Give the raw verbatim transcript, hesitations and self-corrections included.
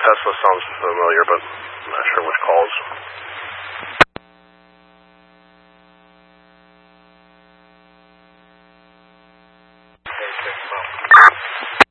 Tesla sounds familiar, but I'm not sure which calls. Hey, six,